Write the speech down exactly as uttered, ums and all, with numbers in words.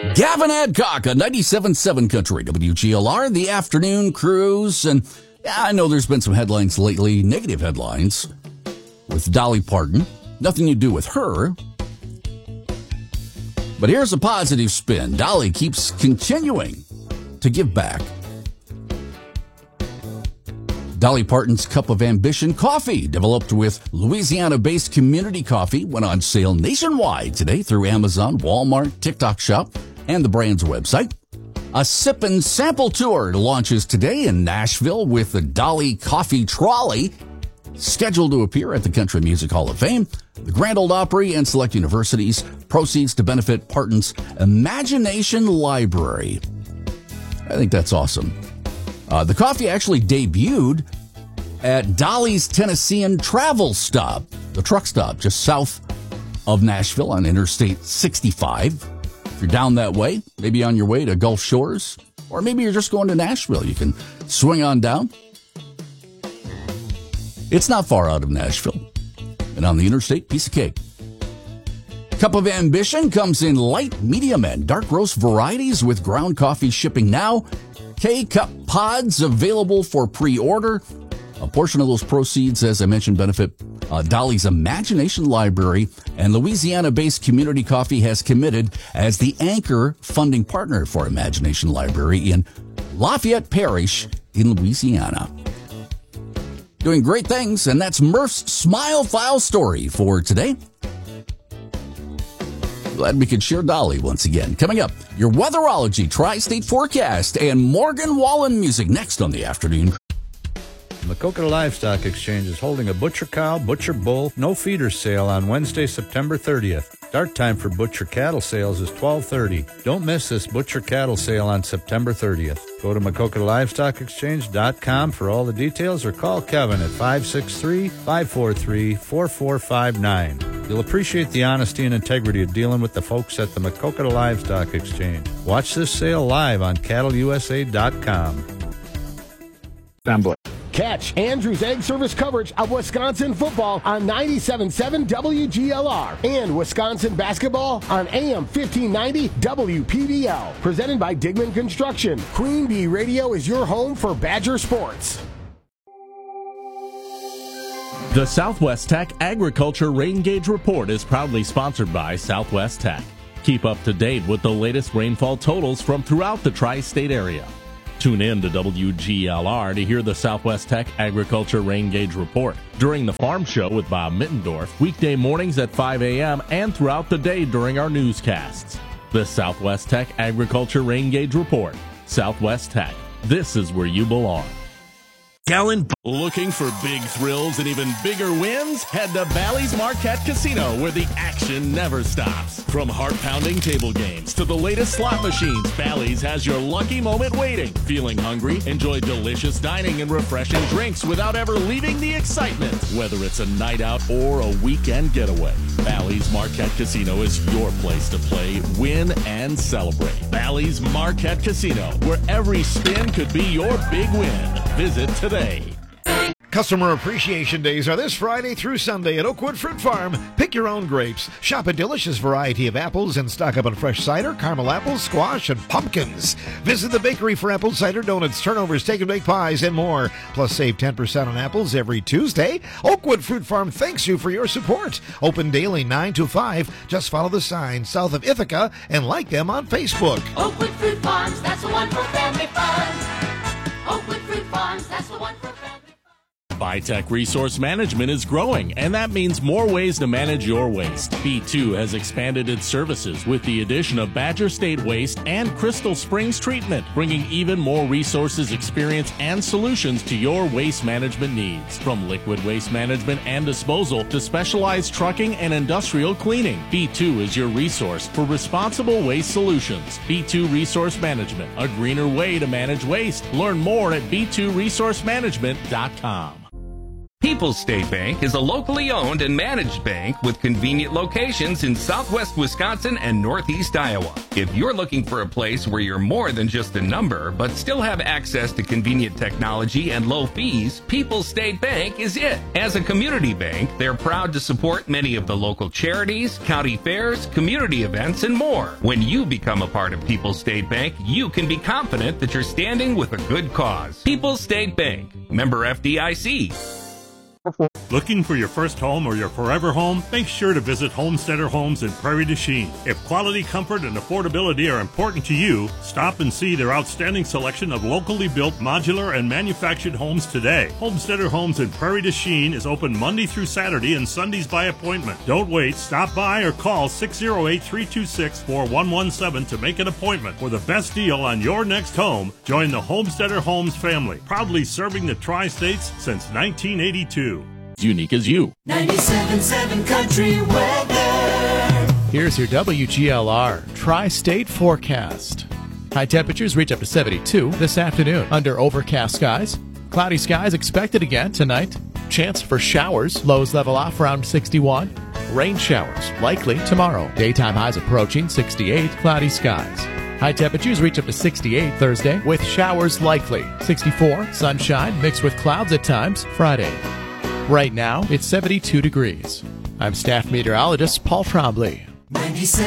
Gavin Adcock on ninety-seven point seven Country W G L R, the afternoon cruise. And yeah, I know there's been some headlines lately, negative headlines, with Dolly Parton. Nothing to do with her. But here's a positive spin. Dolly keeps continuing to give back. Dolly Parton's Cup of Ambition coffee, developed with Louisiana-based Community Coffee, went on sale nationwide today through Amazon, Walmart, TikTok Shop, and the brand's website. A sip and sample tour launches today in Nashville with the Dolly Coffee Trolley, scheduled to appear at the Country Music Hall of Fame, the Grand Ole Opry, and select universities. Proceeds to benefit Parton's Imagination Library. I think that's awesome. Uh, the coffee actually debuted at Dolly's Tennessean Travel Stop, the truck stop just south of Nashville on Interstate sixty-five. If you're down that way, maybe on your way to Gulf Shores, or maybe you're just going to Nashville, you can swing on down. It's not far out of Nashville. And on the interstate, piece of cake. Cup of Ambition comes in light, medium, and dark roast varieties with ground coffee shipping now. K-Cup pods available for pre-order. A portion of those proceeds, as I mentioned, benefit uh, Dolly's Imagination Library, and Louisiana-based Community Coffee has committed as the anchor funding partner for Imagination Library in Lafayette Parish in Louisiana. Doing great things, and that's Murph's Smile File story for today. Glad we could share Dolly once again. Coming up, your weatherology, tri-state forecast, and Morgan Wallen music next on the afternoon. Maquoketa Livestock Exchange is holding a Butcher Cow, Butcher Bull, no feeder sale on Wednesday, September thirtieth. Start time for Butcher Cattle sales is twelve thirty. Don't miss this Butcher Cattle sale on September thirtieth. Go to Maquoketa Livestock Exchange dot com for all the details or call Kevin at five six three, five four three, four four five nine. You'll appreciate the honesty and integrity of dealing with the folks at the Maquoketa Livestock Exchange. Watch this sale live on cattle U S A dot com. Fanboy. Catch Andrews Egg Service coverage of Wisconsin football on ninety-seven point seven W G L R and Wisconsin basketball on A M fifteen ninety W P D L. Presented by Digman Construction. Queen Bee Radio is your home for Badger sports. The Southwest Tech Agriculture Rain Gauge Report is proudly sponsored by Southwest Tech. Keep up to date with the latest rainfall totals from throughout the tri-state area. Tune in to W G L R to hear the Southwest Tech Agriculture Rain Gauge Report during the Farm Show with Bob Mittendorf, weekday mornings at five a.m. and throughout the day during our newscasts. The Southwest Tech Agriculture Rain Gauge Report. Southwest Tech. This is where you belong. Gallon. Looking for big thrills and even bigger wins? Head to Bally's Marquette Casino, where the action never stops. From heart-pounding table games to the latest slot machines, Bally's has your lucky moment waiting. Feeling hungry? Enjoy delicious dining and refreshing drinks without ever leaving the excitement. Whether it's a night out or a weekend getaway, Bally's Marquette Casino is your place to play, win, and celebrate. Bally's Marquette Casino, where every spin could be your big win. Visit today. Customer Appreciation Days are this Friday through Sunday at Oakwood Fruit Farm. Pick your own grapes. Shop a delicious variety of apples and stock up on fresh cider, caramel apples, squash, and pumpkins. Visit the bakery for apple cider donuts, turnovers, take and bake pies, and more. Plus, save ten percent on apples every Tuesday. Oakwood Fruit Farm thanks you for your support. Open daily nine to five. Just follow the signs south of Ithaca and like them on Facebook. Oakwood Fruit Farms, that's the one for family fun. Oakwood Fruit Farms, that's the one for family fun. Vitech Resource Management is growing, and that means more ways to manage your waste. B two has expanded its services with the addition of Badger State Waste and Crystal Springs Treatment, bringing even more resources, experience, and solutions to your waste management needs. From liquid waste management and disposal to specialized trucking and industrial cleaning, B two is your resource for responsible waste solutions. B two Resource Management, a greener way to manage waste. Learn more at b two resource management dot com. People's State Bank is a locally owned and managed bank with convenient locations in southwest Wisconsin and northeast Iowa. If you're looking for a place where you're more than just a number, but still have access to convenient technology and low fees, People's State Bank is it. As a community bank, they're proud to support many of the local charities, county fairs, community events, and more. When you become a part of People's State Bank, you can be confident that you're standing with a good cause. People's State Bank, member F D I C. Looking for your first home or your forever home? Make sure to visit Homesteader Homes in Prairie du Chien. If quality, comfort, and affordability are important to you, stop and see their outstanding selection of locally built modular and manufactured homes today. Homesteader Homes in Prairie du Chien is open Monday through Saturday and Sundays by appointment. Don't wait. Stop by or call six oh eight, three two six, four one one seven to make an appointment. For the best deal on your next home, join the Homesteader Homes family, proudly serving the Tri-States since nineteen eighty-two. Unique as you. ninety-seven point seven Country Weather. Here's your W G L R Tri-State forecast. High temperatures reach up to seventy-two this afternoon under overcast skies. Cloudy skies expected again tonight. Chance for showers. Lows level off around sixty-one. Rain showers likely tomorrow. Daytime highs approaching sixty-eight. Cloudy skies. High temperatures reach up to sixty-eight Thursday with showers likely. sixty-four. Sunshine mixed with clouds at times Friday. Right now, it's seventy-two degrees. I'm staff meteorologist Paul Trombley.